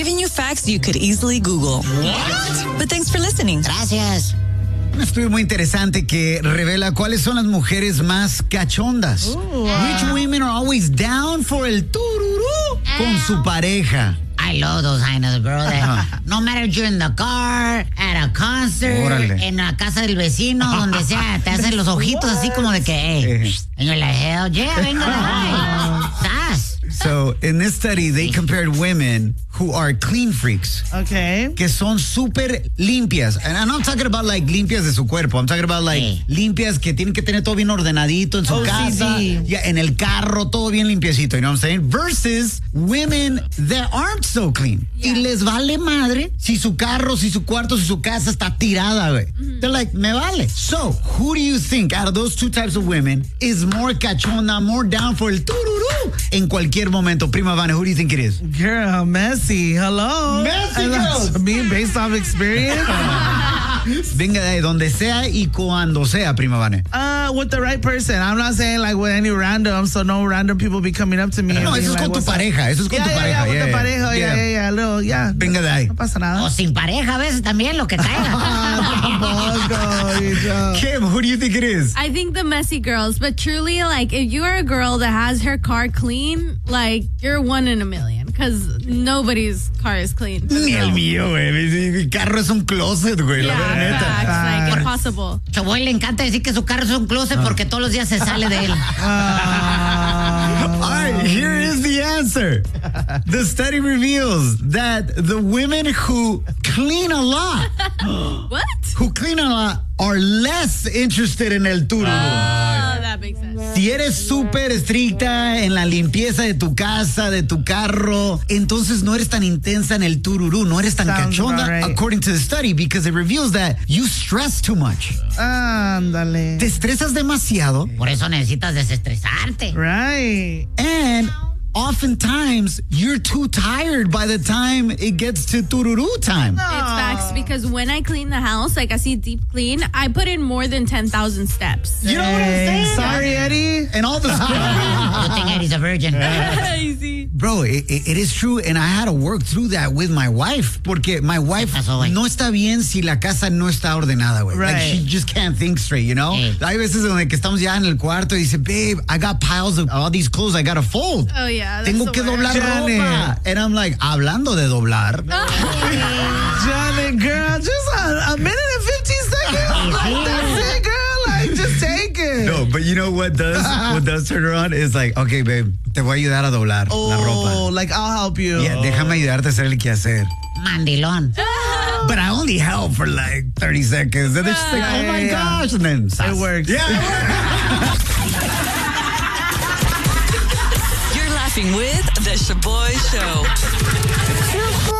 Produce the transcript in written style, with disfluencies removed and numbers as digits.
giving you facts you could easily Google. What? But thanks for listening. Gracias. Un estudio muy interesante que revela cuáles son las mujeres más cachondas. Which women are always down for el tururú con su pareja. I love those kind of girls. No matter if you're in the car, at a concert, Órale. en la casa del vecino, donde sea, te hacen los ojitos así como de que, hey. And you're like, hell yeah, venga, ¿estás? So, in this study, they compared women who are clean freaks. Okay. Que son súper limpias. And I'm not talking about like limpias de su cuerpo. I'm talking about like limpias que tienen que tener todo bien ordenadito en su casa. Yeah, en el carro, todo bien limpiecito. You know what I'm saying? Versus women that aren't so clean. Y les vale madre si su carro, si su cuarto, si su casa está tirada, güey. They're like, me vale. So, who do you think out of those two types of women is more cachonda, more down for el tururú en cualquier momento? Prima Vane, who do you think it is? Girl, messy. Hello. Messy girls. Me, based off experience. Venga de ahí, donde sea y cuando sea, Prima Vane. With the right person. I'm not saying like with any random, so no random people be coming up to me. No, and eso es being con tu "What's up?" pareja. Eso es con tu pareja. Yeah, with the pareja. Yeah. Little, yeah. Venga de ahí. No pasa nada. O sin pareja a veces también, lo que caiga. Kim, who do you think it is? I think the messy girls, but truly, like, if you are a girl that has her car clean, like, you're one in a million, because nobody's car is clean. Ni el mío, güey. Mi carro es un closet, güey. La Yeah, verdad, neta. facts, like, impossible. Chaboy le encanta decir que su carro es un closet porque todos los días se sale de él. All right, here is the answer. The study reveals that the women who clean a lot, What? who clean a lot, are less interested in el tururú. Oh, that makes sense. Si eres súper estricta en la limpieza de tu casa, de tu carro, entonces no eres tan intensa en el tururú, no eres tan Sounds cachonda, about right. according to the study, because it reveals that you stress too much. Ándale. Te estresas demasiado. Por eso necesitas desestresarte. Right. And oftentimes, you're too tired by the time it gets to tururú time. It's facts, because when I clean the house, like I see deep clean, I put in more than 10,000 steps. You know what I'm saying? Sorry, Eddie. And all the Yo think Eddie's a virgin. Easy. Bro, it is true, and I had to work through that with my wife, porque my wife pasó, güey? no está bien si la casa no está ordenada, güey. Like, Right. she just can't think straight, you know? Sí. Hay veces donde que estamos ya en el cuarto y dice, babe, I got piles of all these clothes I gotta fold. Oh, yeah. That's Tengo the que worst. doblar Janet. ropa. And I'm like, hablando de doblar. Johnny, girl, just a minute and 15 seconds. Like, that's it, girl. Like, just take it. No, but you know what does turn her on is like, okay, babe, te voy a ayudar a doblar la ropa. Oh, like, I'll help you. Yeah, déjame ayudarte a hacer el quehacer. Mandilón. But I only help for like 30 seconds. And then she's like, oh my gosh. And then It works. Yeah, it works. You're laughing with The Shaboy Show.